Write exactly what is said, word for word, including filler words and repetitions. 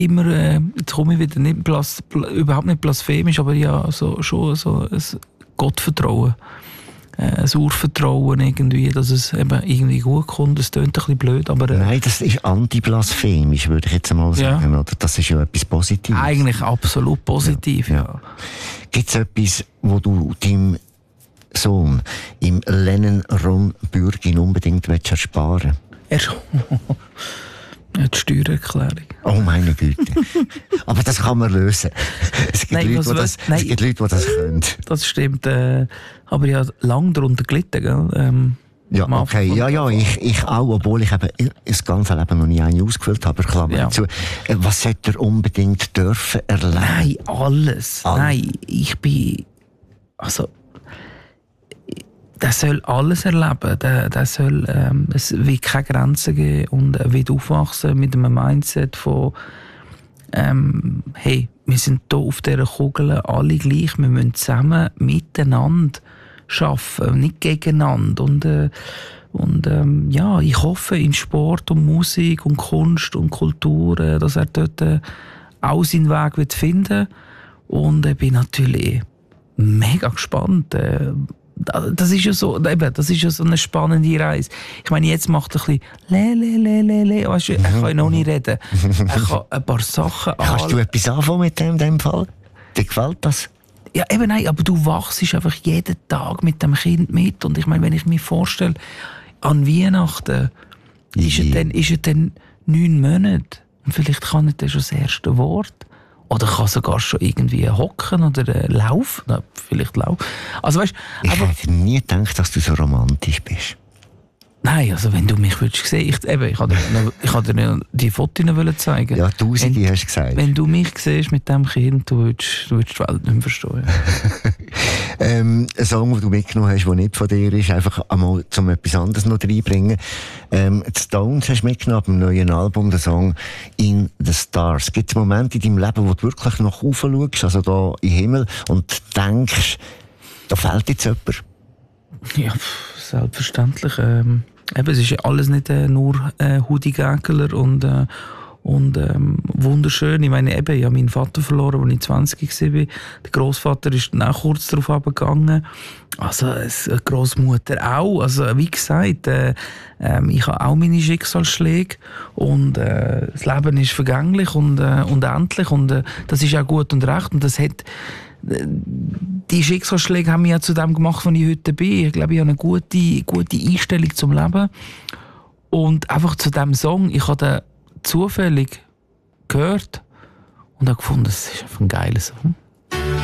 immer, äh, jetzt komme ich wieder nicht blas, bl- überhaupt nicht blasphemisch, aber ja, so, schon so ein Gottvertrauen. Ein Urvertrauen irgendwie, dass es eben irgendwie gut kommt. Das klingt ein bisschen blöd, aber... Äh, Nein, das ist antiblasphemisch, würde ich jetzt einmal sagen. Ja. Oder? Das ist ja etwas Positives. Eigentlich absolut positiv, ja. ja. Gibt es etwas, wo du deinem Sohn im Lennon-Ron-Bürgin unbedingt ersparen willst? Er die Steuererklärung. Oh meine Güte. Aber das kann man lösen. Es gibt, nein, Leute, die das, es gibt Leute, die das können. Das stimmt. Äh, aber ich habe lange darunter gelitten. Gell? Ähm, ja, okay. Ja, ja, ich, ich auch, obwohl ich eben das ganze Leben noch nie eine ausgefüllt habe. Klammer ja. dazu. Was sollte er unbedingt dürfen erleben? Nein, alles. alles. Nein, ich bin... Also... Der soll alles erleben. Der, der soll, ähm, es wird keine Grenzen geben und er wird aufwachsen mit einem Mindset von ähm, hey, wir sind hier auf dieser Kugel alle gleich, wir müssen zusammen miteinander arbeiten, nicht gegeneinander. Und, äh, und ähm, ja, ich hoffe in Sport und Musik und Kunst und Kultur, äh, dass er dort äh, auch seinen Weg wird finden. Und ich bin natürlich mega gespannt. Äh, Das ist ja so, eben, das ist ja so eine spannende Reise. Ich meine, jetzt macht er ein bisschen le, le, le, le, le. Weißt du, er kann ja noch nicht reden. Er kann ein paar Sachen an. Kannst du etwas anfangen mit dem, in dem Fall? Dir gefällt das? Ja, eben nein, aber du wachst einfach jeden Tag mit dem Kind mit. Und ich meine, wenn ich mir vorstelle, an Weihnachten ist er dann, ist er dann neun Monate. Und vielleicht kann er dann schon das erste Wort. Oder kann sogar schon irgendwie hocken oder äh, laufen. Na, vielleicht laufen. Also, weißt, ich hätte nie gedacht, dass du so romantisch bist. Nein, also wenn du mich würdest sehen, ich, eben, ich wollte dir, ich wollte dir die Fotos zeigen. Ja, tausende hast du gesagt. Wenn du mich siehst mit diesem Kind, du würdest, du würdest die Welt nicht mehr verstehen. ähm, ein Song, den du mitgenommen hast, der nicht von dir ist, einfach einmal zum etwas anderes noch reinbringen. Ähm, die Stones hast du mitgenommen, am neuen Album, den Song «In the Stars». Gibt es Momente in deinem Leben, wo du wirklich nach oben schaust, also da im Himmel, und denkst, da fehlt jetzt jemand? Ja, selbstverständlich. Ähm, eben, es ist ja alles nicht äh, nur äh, Hudi Gägeler und, äh, und ähm, wunderschön. Ich meine, eben, ich habe meinen Vater verloren, als ich zwanzig war. Der Grossvater ist dann auch kurz darauf abgegangen. Also, die Grossmutter auch. Also, wie gesagt, äh, äh, ich habe auch meine Schicksalsschläge. Und äh, das Leben ist vergänglich und, äh, und endlich. Und äh, das ist auch gut und recht. Und das hat die Schicksalsschläge haben mich ja zu dem gemacht, wo ich heute bin. Ich glaube, ich habe eine gute, gute Einstellung zum Leben. Und einfach zu diesem Song, ich habe den zufällig gehört und habe gefunden, es ist einfach ein geiler Song.